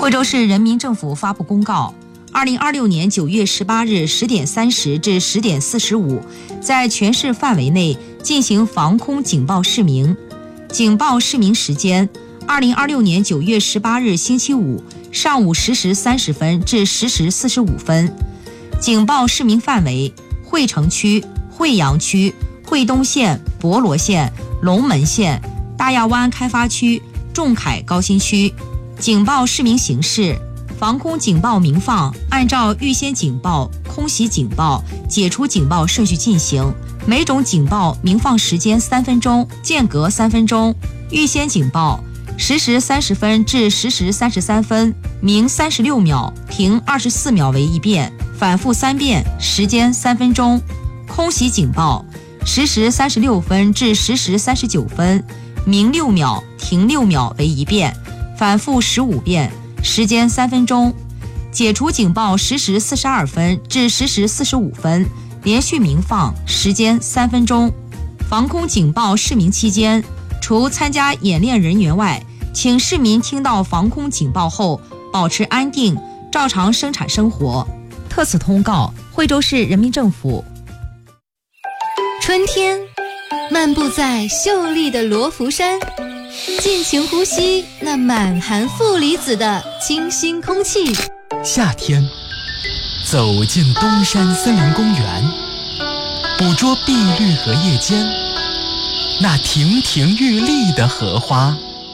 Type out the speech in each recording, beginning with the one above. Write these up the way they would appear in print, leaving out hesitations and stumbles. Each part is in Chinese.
惠州市人民政府发布公告，2026年9月18日10点30至10点45，在全市范围内进行防空警报示明。警报示明时间：2026年9月18日星期五上午10时30分至10时45分。警报示明范围：惠城区、惠阳区、惠东县、博罗县、龙门县、大亚湾开发区、仲恺高新区。警报示明形式：防空警报鸣放按照预先警报、空袭警报、解除警报顺序进行，每种警报鸣放时间3分钟，间隔3分钟。预先警报10时30分至10时33分，鸣36秒，停24秒为一遍，反复3遍，时间3分钟。空袭警报10时36分至10时39分，鸣6秒，停6秒为一遍，反复15遍，时间3分钟。解除警报10时42分至10时45分，连续鸣放，时间3分钟。防空警报示明期间，除参加演练人员外，请市民听到防空警报后保持安定，照常生产生活。特此通告，惠州市人民政府。 春天，漫步在秀丽的罗浮山，尽情呼吸那满含负离子的清新空气。 夏天，走进东山森林公园，捕捉碧绿荷叶间那亭亭玉立的荷花。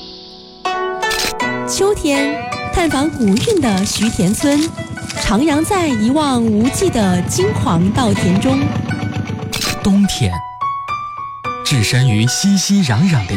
秋天，探访古韵的徐田村，徜徉在一望无际的金黄稻田中。 冬天，置身于熙熙攘攘的